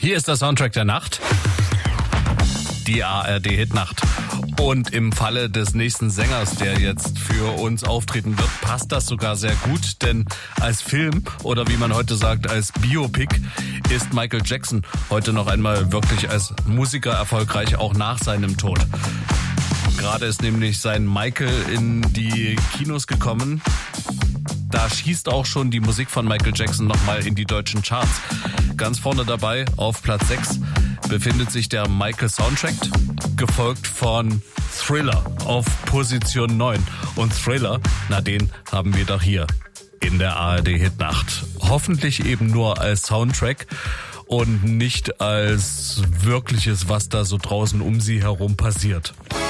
Hier ist der Soundtrack der Nacht, die ARD-Hitnacht. Und im Falle des nächsten Sängers, der jetzt für uns auftreten wird, passt das sogar sehr gut, denn als Film oder wie man heute sagt, als Biopic ist Michael Jackson heute noch einmal wirklich als Musiker erfolgreich, auch nach seinem Tod. Gerade ist nämlich sein Michael in die Kinos gekommen. Da schießt auch schon die Musik von Michael Jackson nochmal in die deutschen Charts. Ganz vorne dabei, auf Platz 6, befindet sich der Michael Soundtrack, gefolgt von Thriller auf Position 9. Und Thriller, na den haben wir doch hier in der ARD-Hitnacht. Hoffentlich eben nur als Soundtrack und nicht als wirkliches, was da so draußen um sie herum passiert.